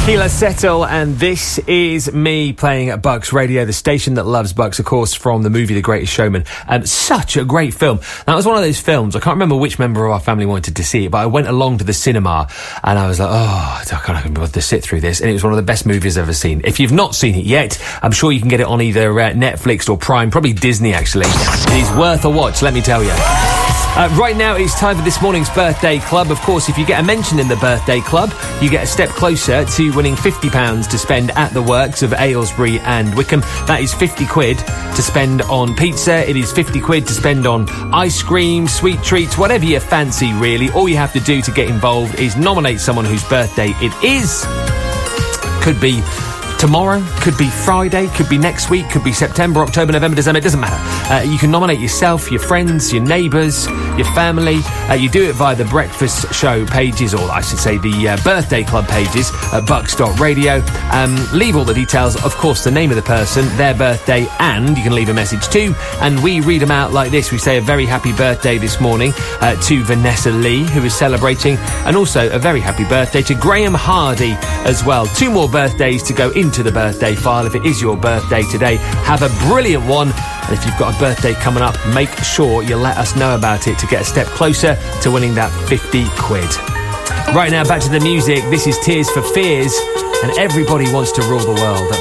Keela Settle, and this is me playing at Bucks Radio, the station that loves Bucks, of course, from the movie The Greatest Showman. Such a great film. That was one of those films, I can't remember which member of our family wanted to see it, but I went along to the cinema and I was like, I can't bother to sit through this, and it was one of the best movies I've ever seen. If you've not seen it yet, I'm sure you can get it on either Netflix or Prime, probably Disney actually. It is worth a watch, let me tell you. Right now it's time for this morning's Birthday Club. Of course, if you get a mention in the Birthday Club, you get a step closer to winning £50 to spend at the works of Aylesbury and Wickham. That is 50 quid to spend on pizza. It is 50 quid to spend on ice cream, sweet treats, whatever you fancy, really. All you have to do to get involved is nominate someone whose birthday it is. Could be tomorrow, could be Friday, could be next week, could be September, October, November, December, it doesn't matter. You can nominate yourself, your friends, your neighbours, your family. You do it via the Breakfast Show pages, or I should say the Birthday Club pages at bucks.radio. Leave all the details, of course, the name of the person, their birthday, and you can leave a message too, and we read them out like this. We say a very happy birthday this morning to Vanessa Lee, who is celebrating, and also a very happy birthday to Graham Hardy as well. 2 more birthdays to go into the birthday file. If it is your birthday today, have a brilliant one. And if you've got a birthday coming up, make sure you let us know about it to get a step closer to winning that 50 quid. Right now, back to the music. This is Tears for Fears, and Everybody Wants to Rule the World.